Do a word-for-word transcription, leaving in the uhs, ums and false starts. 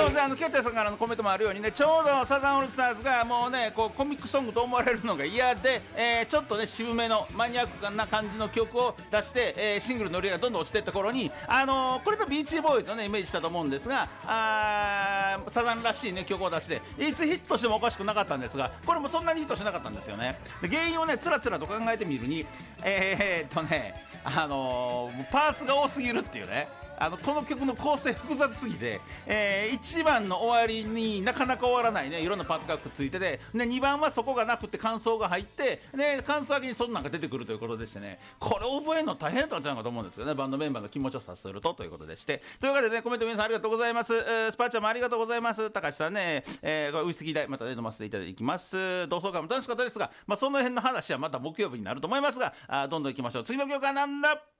そうですね、あのキャッチャーさんからのコメントもあるようにね、ちょうどサザンオールスターズがもうねこうコミックソングと思われるのが嫌で、えー、ちょっとね渋めのマニアックな感じの曲を出して、えー、シングルの売り上げがどんどん落ちていった頃に、あのー、これとビーチボーイズをねイメージしたと思うんですが、あサザンらしいね曲を出していつヒットしてもおかしくなかったんですが、これもそんなにヒットしなかったんですよね。で原因をねつらつらと考えてみるに、えー、っとねあのー、パーツが多すぎるっていうね、あのこの曲の構成複雑すぎて、えー、いちばんの終わりになかなか終わらないねいろんなパーツがくっついてて、でにばんはそこがなくて感想が入って、で感想だけにそんなんが出てくるということでしてね、これ覚えるの大変だったんじゃないかと思うんですけどね、バンドメンバーの気持ちを察するとということでして、というわけでねコメント皆さんありがとうございます。えー、スパーチャーもありがとうございます。高橋さんね、えー、ウイスキー代また飲ませていただきます。同窓会も楽しかったですが、まあ、その辺の話はまた木曜日になると思いますが、あどんどんいきましょう。次の曲はなんだ。